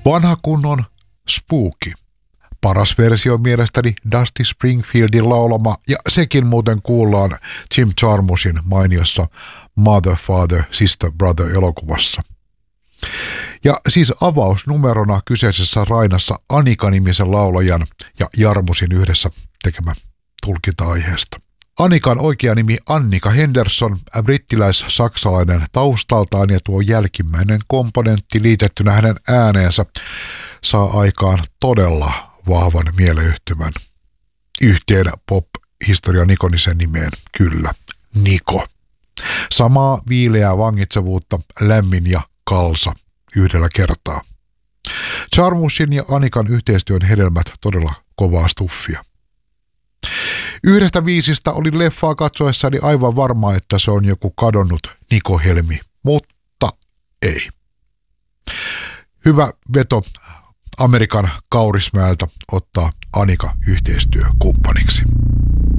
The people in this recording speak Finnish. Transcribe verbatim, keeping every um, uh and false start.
Vanha kunnon spooky. Paras versio mielestäni Dusty Springfieldin laulama, ja sekin muuten kuullaan Jim Jarmusin mainiossa Mother, Father, Sister, Brother -elokuvassa. Ja siis avausnumerona kyseisessä Rainassa Anika-nimisen laulajan ja Jarmusin yhdessä tekemä tulkinta-aiheesta. Anikan oikea nimi Annika Henderson, brittiläis-saksalainen taustaltaan, ja tuo jälkimmäinen komponentti liitettynä hänen ääneensä saa aikaan todella vahvan mieleyhtymän yhteen pop-historian ikonisen nimeen, kyllä, Niko. Samaa viileää vangitsevuutta, lämmin ja kalsa yhdellä kertaa. Jarmusin ja Anikan yhteistyön hedelmät todella kovaa stuffia. Yhdestä viisistä oli leffaa katsoessani aivan varma, että se on joku kadonnut Niko Helmi, mutta ei. Hyvä veto Amerikan Kaurismäeltä ottaa Anika yhteistyökumppaniksi.